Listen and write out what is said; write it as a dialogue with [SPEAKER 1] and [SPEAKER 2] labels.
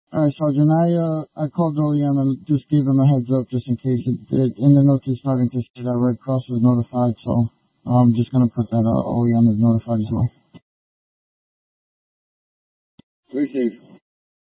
[SPEAKER 1] All right, Sergeant. I called the OEM and just gave them a heads up just in case. In the notes it's starting to say that Red Cross was notified, so I'm just gonna put that OEM is notified as well.
[SPEAKER 2] Appreciate you.